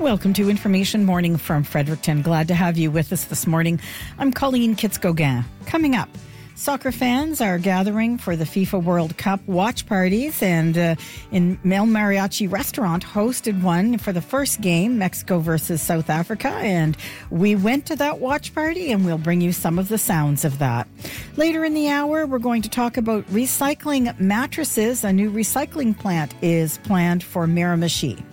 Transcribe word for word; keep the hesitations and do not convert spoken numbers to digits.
Welcome to Information Morning from Fredericton. Glad to have you with us this morning. I'm Colleen Kitz-Gauguin. Coming up, soccer fans are gathering for the FIFA World Cup watch parties, and uh, in Mel Mariachi Restaurant hosted one for the first game, Mexico versus South Africa, and we went to that watch party, and we'll bring you some of the sounds of that. Later in the hour, we're going to talk about recycling mattresses. A new recycling plant is planned for Miramichi.